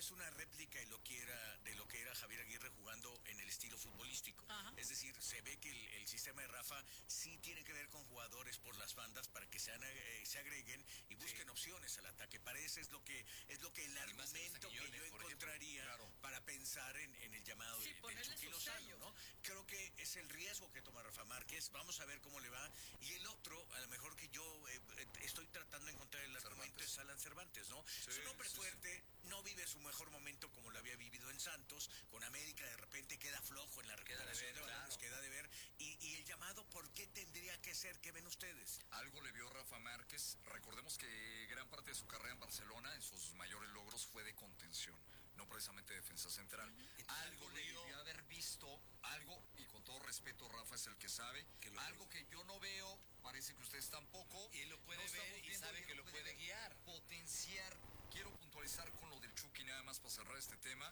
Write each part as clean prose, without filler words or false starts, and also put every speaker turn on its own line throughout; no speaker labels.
es una réplica de lo que era Javier Aguirre jugando en el estilo futbolístico.
Ajá.
Es decir, se ve que el sistema de Rafa sí tiene que ver con jugadores por las bandas para que se agreguen y busquen opciones al ataque. Parece es lo que el argumento que yo encontraría para pensar en el llamado del Chucky Lozano, ¿no? Creo que es el riesgo que toma Rafa Márquez. Vamos a ver cómo le va. Y el otro, a lo mejor que yo estoy tratando de encontrar el argumento, es Alan Cervantes, ¿no? Sí, es un hombre fuerte, no vive su mejor momento como lo había vivido en Santos. Con América de repente queda flojo en la recuperación de balones, queda de ver. Y el llamado, ¿por qué tendría que ser? ¿Qué ven ustedes?
Algo le vio Rafa Márquez. Recordemos que gran parte de su carrera en Barcelona, en sus mayores logros, fue de contención, no precisamente defensa central. Algo le debió haber visto, algo, y con todo respeto, Rafa es el que sabe, algo que yo no veo, parece que ustedes tampoco.
Y él lo puede ver y sabe que lo puede guiar.
Potenciar. Quiero puntualizar con lo del Chucky nada más para cerrar este tema.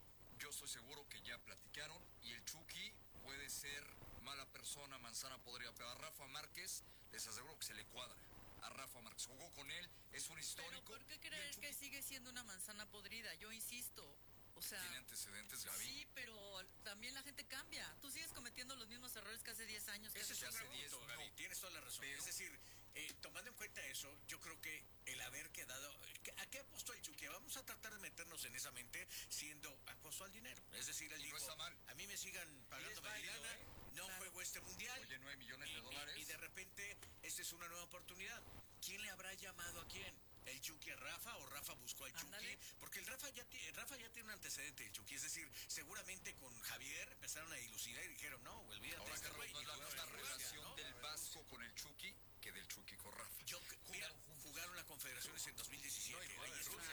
Yo estoy seguro que ya platicaron y el Chucky puede ser mala persona, manzana podría, pero a Rafa Márquez les aseguro que se le cuadra. A Rafa Márquez jugó con él, es un histórico.
¿Pero por qué creer que sigue siendo una manzana podrida? Yo insisto. O sea,
¿tiene antecedentes, Gaby?
Sí, pero también la gente cambia. Tú sigues cometiendo los mismos errores que hace 10 años.
Ese es hace 10, Gaby. No. Tienes toda la razón. Pero, es decir, tomando en cuenta eso, yo creo que el haber quedado... ¿A qué apostó el Chucky? Vamos a tratar de meternos en esa mente siendo apostó al dinero. Es decir, él dijo,
no está mal.
A mí me sigan pagando mi lana, no juego este mundial.
Oye, 9 millones de dólares.
Y de repente, esta es una nueva oportunidad. ¿Quién le habrá llamado a quién? ¿El Chucky a Rafa o Rafa buscó al Chucky?
Ándale.
Porque el Rafa ya tiene un antecedente, el Chucky. Es decir, seguramente con Javier empezaron a dilucidar y dijeron, no, olvídate.
Ahora,
este
Carlos,
güey,
no es la misma relación, ¿no?, del
Pues,
Vasco con el Chucky que del Chucky con Rafa.
Mira, jugaron las confederaciones en 2017.
No, y
ahí
Rusia,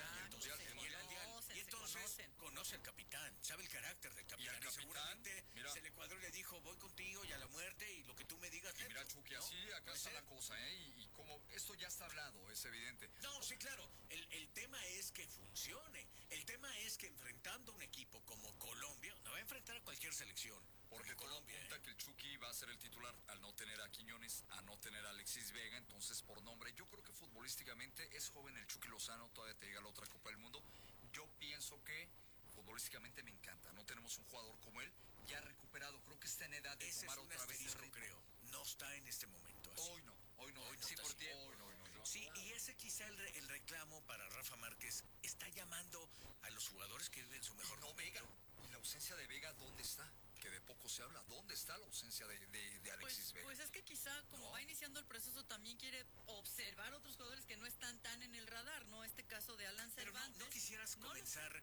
y el Mundial. Y entonces conoce al capitán, sabe el carácter del capitán. Y seguramente se le cuadró y le dijo, voy contigo y a la muerte y lo que tú me digas.
Y mira, Chucky, ¿no? Así acá está la cosa, ¿eh? Y como esto ya está hablado, es evidente.
No, sí, claro. El tema es que funcione. El tema es que enfrentando un equipo como Colombia, no va a enfrentar a cualquier selección.
Porque todo apunta que el Chucky va a ser el titular al no tener a Quiñones, a no tener a Alexis Vega, entonces por nombre, yo creo que futbolísticamente es joven el Chucky Lozano, todavía te llega a la otra Copa del Mundo. Yo pienso que futbolísticamente me encanta, no tenemos un jugador como él, ya recuperado, creo que está en edad de tomar otra vez el ritmo.
Creo, no está en este momento así.
Hoy no,
sí,
por tiempo.
Sí, y ese quizá el reclamo para Rafa Márquez está llamando a los jugadores que viven su mejor momento.
Vega, y la ausencia de Vega, ¿dónde está? Que de poco se habla. ¿Dónde está la ausencia de Alexis Vega?
Pues es que quizá como va iniciando el proceso también quiere observar otros jugadores que no están tan en el radar, ¿no? Este caso de Alan Cervantes.
Pero no quisieras comenzar,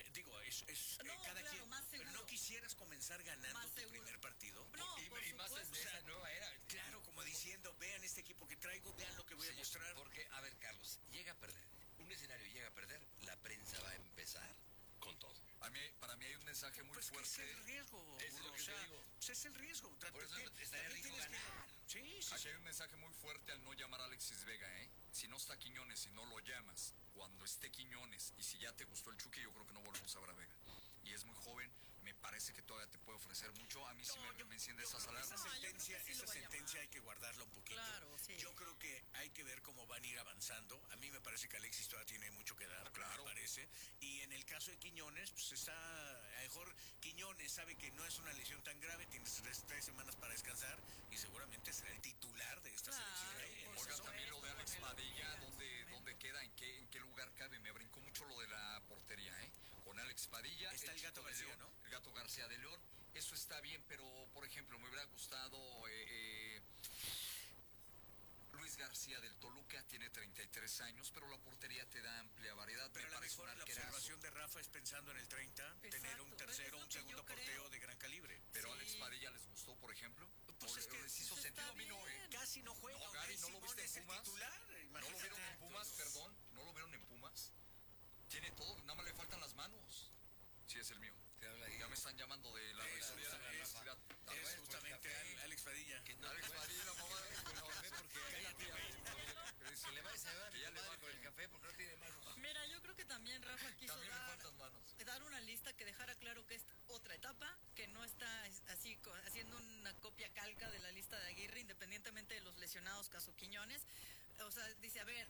cada quien,
más seguro.
pero no quisieras comenzar ganando tu primer partido.
No,
y más desde esa nueva era.
Claro, como diciendo, vean este equipo que traigo, vean lo que voy a mostrar.
Porque, a ver, Carlos, llega a perder. Un escenario llega a perder, la prensa va a empezar con todo.
Para mí hay un mensaje muy fuerte.
Es el riesgo,
es lo que te digo.
Es el riesgo.
Por eso estaría rico ganar.
Sí.
Aquí hay un mensaje muy fuerte al no llamar a Alexis Vega, ¿eh? Si no está Quiñones, si no lo llamas, cuando esté Quiñones, y si ya te gustó el Chucky, yo creo que no volvemos a ver a Vega. Y es muy joven, me parece que todavía te puede ofrecer mucho. A mí sí me enciende esas alarmas.
Esa sentencia hay que guardarla un poquito.
Claro, sí.
Yo creo que hay que ver cómo van a ir avanzando. A mí me parece que Alexis todavía tiene mucho que dar, me parece. Y en el caso de Quiñones, pues está, a lo mejor Quiñones sabe que no es una lesión tan grave, tienes 3 semanas para descansar y seguramente será el titular de esta selección.
Oiga, también lo de Alex Padilla, ¿dónde queda? ¿En qué lugar cabe? Me brincó mucho lo de la portería, ¿eh? Con Alex Padilla.
Está el Gato García, ¿no?
El Gato García de León. Eso está bien, pero, por ejemplo, me hubiera gustado... Luis García del Toluca tiene 33 años, pero la portería te da amplia variedad.
Pero la observación de Rafa es pensando en el 30, tener un tercero, un segundo portero de gran calibre.
Pero Alex Padilla les gustó, por ejemplo.
Pues es que
les hizo sentido, a mí no,
casi no juega.
No, Gary, ¿no lo viste en Pumas?
¿No
lo vieron en Pumas, perdón? ¿No lo vieron en Pumas? Tiene todo, nada más le faltan las manos. Sí, es el mío. Ya me están llamando de la rectoría de la universidad.
Es justamente Alex Padilla.
Alex Padilla, mamá.
Porque se le va a llevar ya le va con el café porque no tiene manos.
Mira, yo creo que también Rafa quiso dar una lista que dejara claro que es otra etapa, que no está así haciendo una copia calca de la lista de Aguirre, independientemente de los lesionados caso Quiñones. O sea, dice, a ver,